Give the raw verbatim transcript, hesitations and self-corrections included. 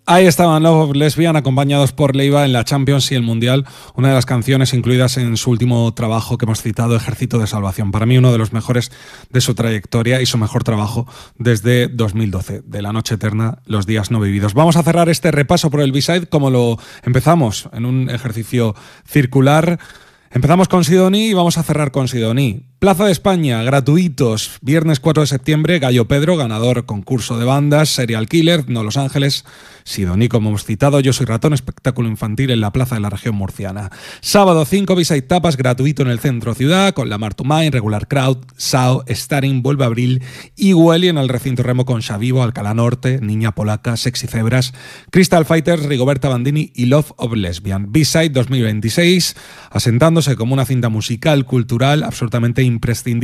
Ahí estaban Love Lesbian acompañados por Leiva en la Champions y el Mundial, una de las canciones incluidas en su último trabajo que hemos citado, Ejército de Salvación. Para mí uno de los mejores de su trayectoria y su mejor trabajo desde dos mil doce, de La Noche Eterna, Los Días No Vividos. Vamos a cerrar este repaso por el B-Side como lo empezamos, en un ejercicio circular. Empezamos con Sidoní y vamos a cerrar con Sidoní. Plaza de España, gratuitos, viernes cuatro de septiembre, Gallo Pedro, ganador concurso de bandas, Serial Killer, No Los Ángeles, Sidoní, como hemos citado, Yo Soy Ratón, espectáculo infantil en la plaza de la región murciana. Sábado cinco, B-Side Tapas, gratuito en el centro ciudad, con Lamar to Mine, Regular Crowd, Sao, Staring, Vuelve a Abril y Welly en el recinto remo con Xavivo, Alcalá Norte, Niña Polaca, Sexy Cebras, Crystal Fighters, Rigoberta Bandini y Love of Lesbian. B-Side dos mil veintiséis, asentándose como una cinta musical, cultural, absolutamente imprescindible